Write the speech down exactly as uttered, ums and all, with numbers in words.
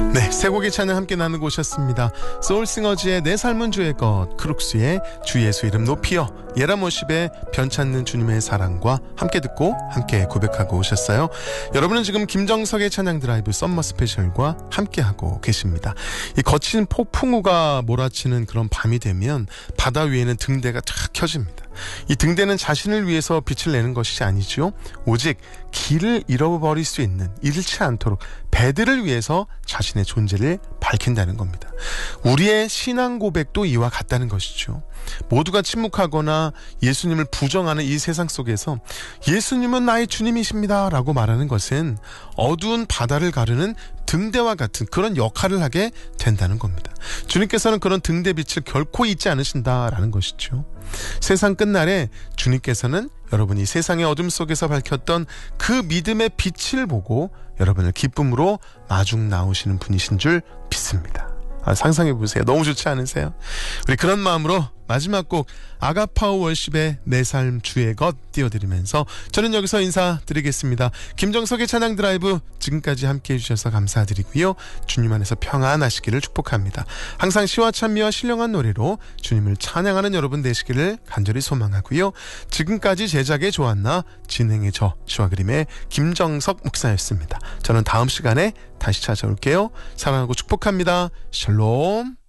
네, 세 곡의 찬양 함께 나누고 오셨습니다. 소울싱어즈의 내 삶은 주의 것, 크룩스의 주 예수 이름 높이여, 예라모십의 변찮는 주님의 사랑과 함께 듣고 함께 고백하고 오셨어요. 여러분은 지금 김정석의 찬양 드라이브 썸머 스페셜과 함께하고 계십니다. 이 거친 폭풍우가 몰아치는 그런 밤이 되면 바다 위에는 등대가 탁 켜집니다. 이 등대는 자신을 위해서 빛을 내는 것이 아니죠. 오직 길을 잃어버릴 수 있는, 잃지 않도록 배들을 위해서 자신의 존재를 밝힌다는 겁니다. 우리의 신앙 고백도 이와 같다는 것이죠. 모두가 침묵하거나 예수님을 부정하는 이 세상 속에서 예수님은 나의 주님이십니다 라고 말하는 것은 어두운 바다를 가르는 등대와 같은 그런 역할을 하게 된다는 겁니다. 주님께서는 그런 등대빛을 결코 잊지 않으신다라는 것이죠. 세상 끝날에 주님께서는 여러분이 세상의 어둠 속에서 밝혔던 그 믿음의 빛을 보고 여러분을 기쁨으로 마중 나오시는 분이신 줄 믿습니다. 아, 상상해보세요. 너무 좋지 않으세요? 우리 그런 마음으로 마지막 곡 아가파오 월십의 내 삶 주의 것 띄워드리면서 저는 여기서 인사드리겠습니다. 김정석의 찬양 드라이브 지금까지 함께 해주셔서 감사드리고요. 주님 안에서 평안하시기를 축복합니다. 항상 시와 찬미와 신령한 노래로 주님을 찬양하는 여러분 되시기를 간절히 소망하고요. 지금까지 제작의 조한나, 진행의 저 시와 그림의 김정석 목사였습니다. 저는 다음 시간에 다시 찾아올게요. 사랑하고 축복합니다. 샬롬.